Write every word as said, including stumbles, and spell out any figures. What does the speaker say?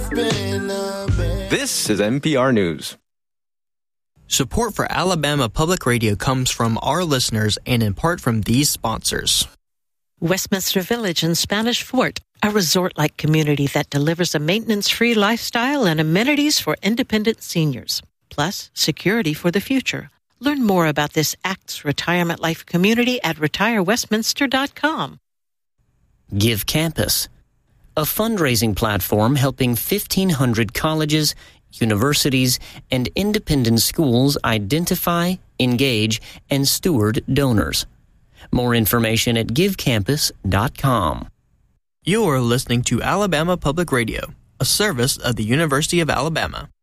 This is N P R News. Support for Alabama Public Radio comes from our listeners and in part from these sponsors. Westminster Village in Spanish Fort, a resort-like community that delivers a maintenance-free lifestyle and amenities for independent seniors, plus security for the future. Learn more about this ACTS Retirement Life community at retire westminster dot com. Give Campus, a fundraising platform helping fifteen hundred colleges, universities, and independent schools identify, engage, and steward donors. More information at give campus dot com. You are listening to Alabama Public Radio, a service of the University of Alabama.